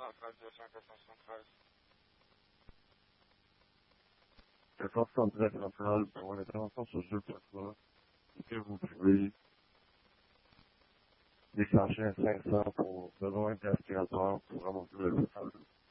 centrale, direction 473. 473 centrale pour une intervention sur Jules Poitras. Est-ce que vous pouvez déclencher un 500 pour besoin d'aspirateur pour remonter le salle?